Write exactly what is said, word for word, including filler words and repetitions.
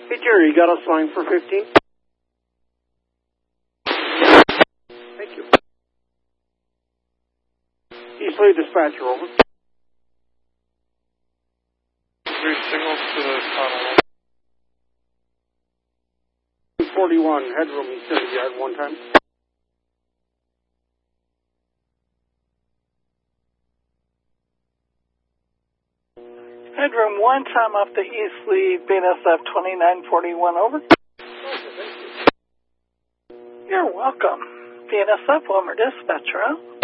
Hey, Jerry, you got us line for fifteen? Thank you. Eastleigh dispatcher, over. Three signals to the tunnel. forty-one, headroom, East City Yard, one time. Headroom one time off the Eastleigh, B N S F twenty-nine forty-one, over. Okay, thank you. You're welcome. B N S F, Wilmer dispatcher, huh?